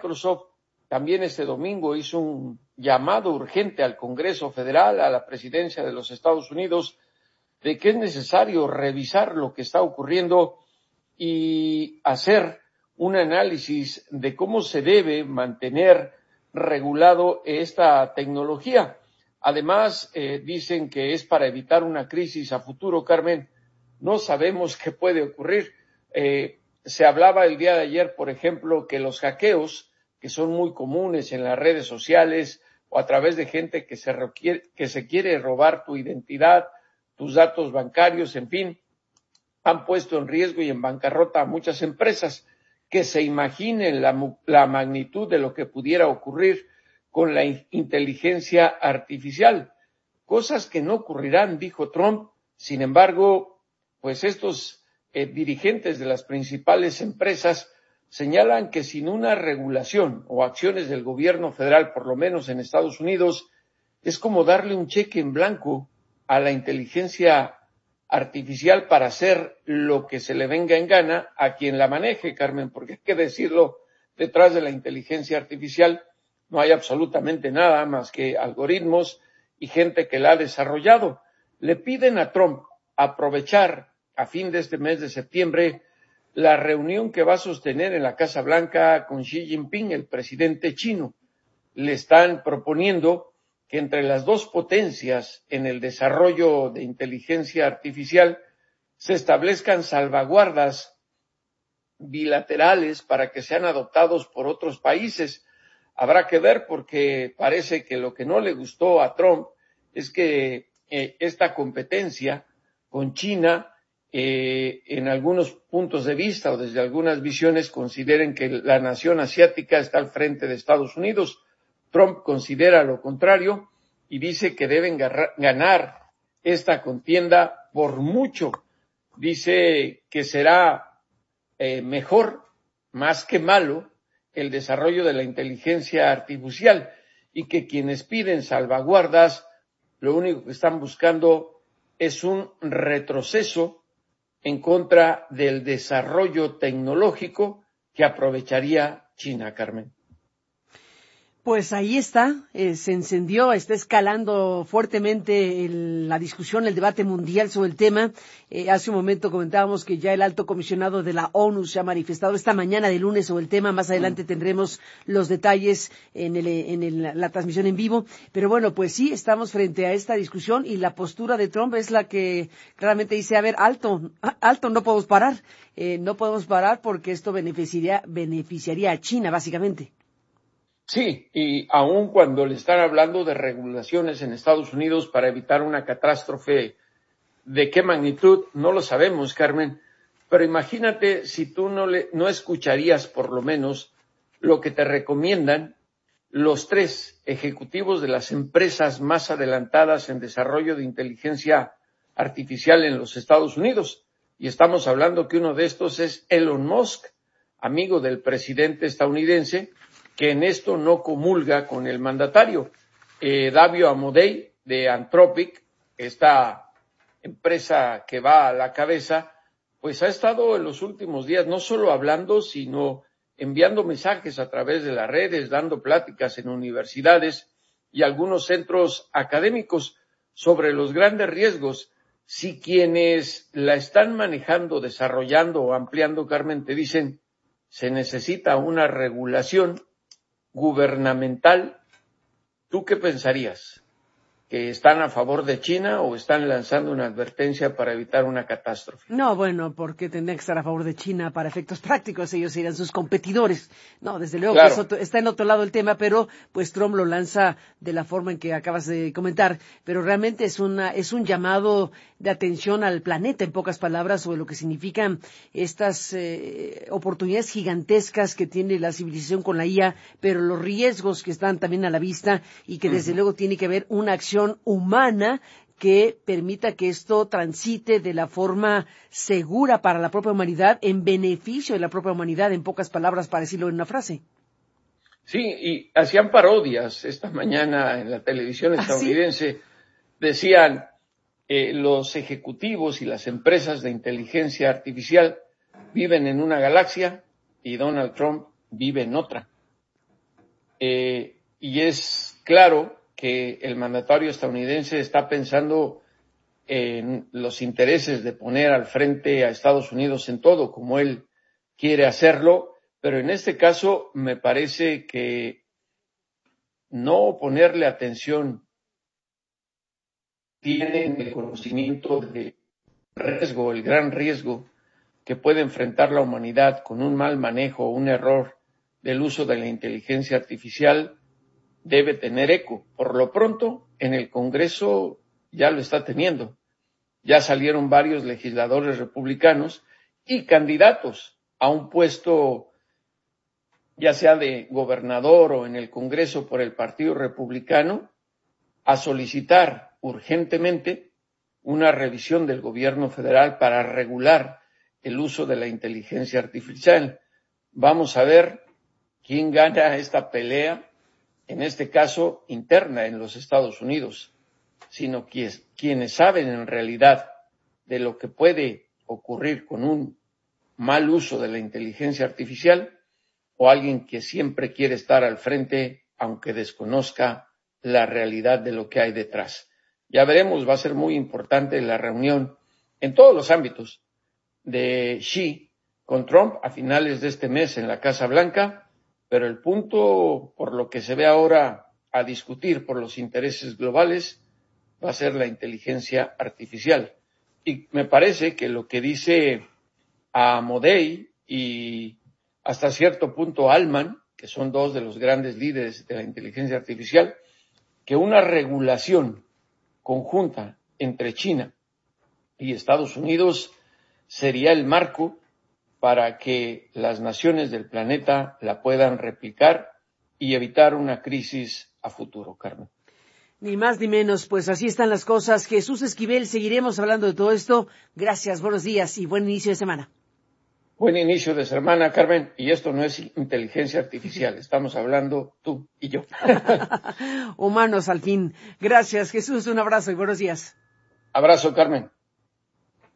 Microsoft también este domingo hizo un llamado urgente al Congreso Federal, a la presidencia de los Estados Unidos, de que es necesario revisar lo que está ocurriendo y hacer un análisis de cómo se debe mantener regulado esta tecnología. Además, dicen que es para evitar una crisis a futuro, Carmen. No sabemos qué puede ocurrir. Se hablaba el día de ayer, por ejemplo, que los hackeos, que son muy comunes en las redes sociales o a través de gente que se quiere robar tu identidad, tus datos bancarios, en fin, han puesto en riesgo y en bancarrota a muchas empresas. Que se imaginen la magnitud de lo que pudiera ocurrir con la inteligencia artificial. Cosas que no ocurrirán, dijo Trump. Sin embargo, pues estos dirigentes de las principales empresas señalan que sin una regulación o acciones del gobierno federal, por lo menos en Estados Unidos, es como darle un cheque en blanco a la inteligencia artificial para hacer lo que se le venga en gana a quien la maneje, Carmen, porque hay que decirlo, detrás de la inteligencia artificial no hay absolutamente nada más que algoritmos y gente que la ha desarrollado. Le piden a Trump aprovechar a fin de este mes de septiembre la reunión que va a sostener en la Casa Blanca con Xi Jinping, el presidente chino. Le están proponiendo que entre las dos potencias en el desarrollo de inteligencia artificial se establezcan salvaguardas bilaterales para que sean adoptados por otros países. Habrá que ver porque parece que lo que no le gustó a Trump es que esta competencia con China, en algunos puntos de vista o desde algunas visiones, consideren que la nación asiática está al frente de Estados Unidos. Trump considera lo contrario y dice que deben ganar esta contienda por mucho. Dice que será mejor, más que malo, el desarrollo de la inteligencia artificial y que quienes piden salvaguardas lo único que están buscando es un retroceso en contra del desarrollo tecnológico que aprovecharía China, Carmen. Pues ahí está, se encendió, está escalando fuertemente la discusión, el debate mundial sobre el tema. Hace un momento comentábamos que ya el alto comisionado de la ONU se ha manifestado esta mañana de lunes sobre el tema. Más adelante tendremos los detalles en la transmisión en vivo. Pero bueno, pues sí, estamos frente a esta discusión y la postura de Trump es la que claramente dice, a ver, alto, no podemos parar. No podemos parar porque esto beneficiaría a China, básicamente. Sí, y aun cuando le están hablando de regulaciones en Estados Unidos para evitar una catástrofe, ¿de qué magnitud? No lo sabemos, Carmen, pero imagínate si tú no escucharías por lo menos lo que te recomiendan los tres ejecutivos de las empresas más adelantadas en desarrollo de inteligencia artificial en los Estados Unidos. Y estamos hablando que uno de estos es Elon Musk, amigo del presidente estadounidense, que en esto no comulga con el mandatario. Davio Amodei, de Anthropic, esta empresa que va a la cabeza, pues ha estado en los últimos días no solo hablando, sino enviando mensajes a través de las redes, dando pláticas en universidades y algunos centros académicos sobre los grandes riesgos. Si quienes la están manejando, desarrollando o ampliando, Carmen, te dicen, se necesita una regulación gubernamental, ¿tú qué pensarías? ¿Que están a favor de China o están lanzando una advertencia para evitar una catástrofe? No, bueno, porque tendrían que estar a favor de China para efectos prácticos, ellos serían sus competidores. No, desde luego claro. Que eso está en otro lado el tema, pero pues Trump lo lanza de la forma en que acabas de comentar. Pero realmente es un llamado de atención al planeta, en pocas palabras, sobre lo que significan estas oportunidades gigantescas que tiene la civilización con la IA, pero los riesgos que están también a la vista y que desde luego tiene que haber una acción humana que permita que esto transite de la forma segura para la propia humanidad, en beneficio de la propia humanidad, en pocas palabras, para decirlo en una frase. Sí, y hacían parodias esta mañana en la televisión estadounidense. ¿Sí? Decían, los ejecutivos y las empresas de inteligencia artificial viven en una galaxia y Donald Trump vive en otra. y es claro que el mandatario estadounidense está pensando en los intereses de poner al frente a Estados Unidos en todo, como él quiere hacerlo, pero en este caso me parece que no ponerle atención tienen el conocimiento del riesgo, el gran riesgo que puede enfrentar la humanidad con un mal manejo o un error del uso de la inteligencia artificial debe tener eco. Por lo pronto, en el Congreso ya lo está teniendo. Ya salieron varios legisladores republicanos y candidatos a un puesto, ya sea de gobernador o en el Congreso por el Partido Republicano, a solicitar urgentemente una revisión del gobierno federal para regular el uso de la inteligencia artificial. Vamos a ver quién gana esta pelea, en este caso interna en los Estados Unidos, sino quienes saben en realidad de lo que puede ocurrir con un mal uso de la inteligencia artificial, o alguien que siempre quiere estar al frente aunque desconozca la realidad de lo que hay detrás. Ya veremos, va a ser muy importante la reunión en todos los ámbitos de Xi con Trump a finales de este mes en la Casa Blanca, pero el punto, por lo que se ve ahora a discutir por los intereses globales, va a ser la inteligencia artificial. Y me parece que lo que dice Amodei y hasta cierto punto Altman, que son dos de los grandes líderes de la inteligencia artificial, que una regulación conjunta entre China y Estados Unidos sería el marco para que las naciones del planeta la puedan replicar y evitar una crisis a futuro, Carmen. Ni más ni menos, pues así están las cosas. Jesús Esquivel, seguiremos hablando de todo esto. Gracias, buenos días y buen inicio de semana. Buen inicio de semana, Carmen, y esto no es inteligencia artificial, estamos hablando tú y yo. Humanos al fin. Gracias, Jesús, un abrazo y buenos días. Abrazo, Carmen.